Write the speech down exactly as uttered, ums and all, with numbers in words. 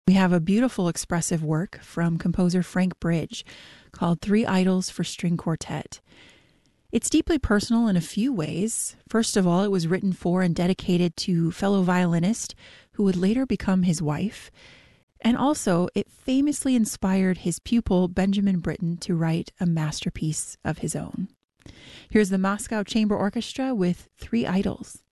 We have a beautiful expressive work from composer Frank Bridge called Three Idols for String Quartet. It's deeply personal in a few ways. First of all, it was written for and dedicated to fellow violinist who would later become his wife. And also, it famously inspired his pupil Benjamin Britten to write a masterpiece of his own. Here's the Moscow Chamber Orchestra with Three Idols.